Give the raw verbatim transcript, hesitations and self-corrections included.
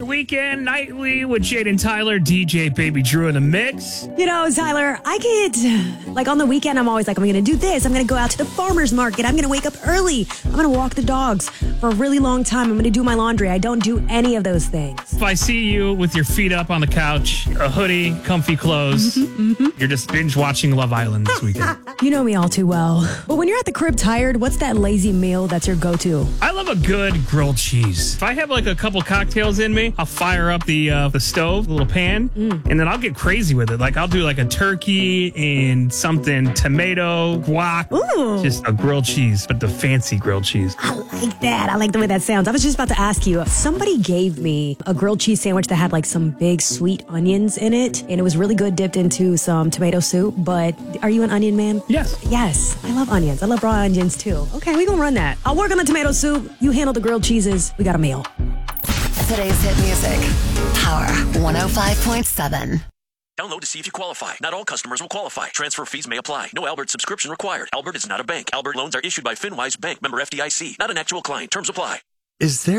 Weekend Nightly with Jaden Tyler, D J Baby Drew in the mix. You know, Tyler, I get, like on the weekend, I'm always like, I'm going to do this. I'm going to go out to the farmer's market. I'm going to wake up early. I'm going to walk the dogs for a really long time. I'm going to do my laundry. I don't do any of those things. If I see you with your feet up on the couch, a hoodie, comfy clothes, mm-hmm, mm-hmm. You're just binge watching Love Island this weekend. You know me all too well. But when you're at the crib tired, what's that lazy meal that's your go-to? I love a good grilled cheese. If I have like a couple cocktails in me, I'll fire up the uh, the stove, the little pan, mm. and then I'll get crazy with it. Like I'll do like a turkey and something, tomato, guac, Ooh. Just a grilled cheese, but the fancy grilled cheese. I like that. I like the way that sounds. I was just about to ask you, somebody gave me a grilled cheese sandwich that had like some big sweet onions in it, and it was really good dipped into some tomato soup, but are you an onion man? Yes. Yes. I love onions. I love raw onions too. Okay, we gonna run that. I'll work on the tomato soup. You handle the grilled cheeses. We got a meal. Today's hit music, Power one oh five point seven. Download to see if you qualify. Not all customers will qualify. Transfer fees may apply. No Albert subscription required. Albert is not a bank. Albert loans are issued by FinWise Bank, member F D I C. Not an actual client. Terms apply. Is there